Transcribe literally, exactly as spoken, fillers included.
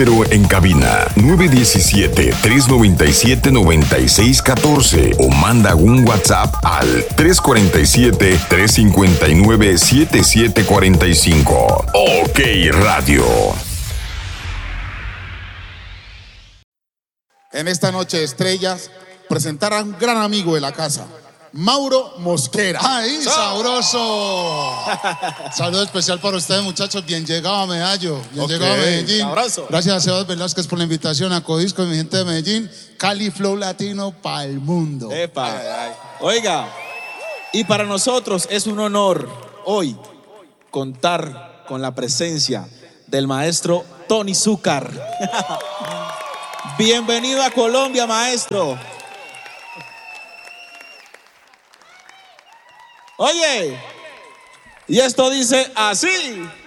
número en cabina nueve uno siete, tres nueve siete, nueve seis uno cuatro o manda un WhatsApp al tres cuatro siete, tres cinco nueve, siete siete cuatro cinco. OK Radio. En esta noche de estrellas, presentar a un gran amigo de la casa, Mauro Mosquera. ¡Ay, sabroso! Saludo especial para ustedes, muchachos. Bien llegado, Medallo. Bien Okay. llegado a Medellín. Sabroso. Gracias a Sebas Velázquez por la invitación a Codisco y mi gente de Medellín. Cali Flow Latino para el mundo. Epa. Ay, ay. Oiga, y para nosotros es un honor hoy contar con la presencia del maestro Tony Zúcar. Bienvenido a Colombia, maestro. Oye, y esto dice así.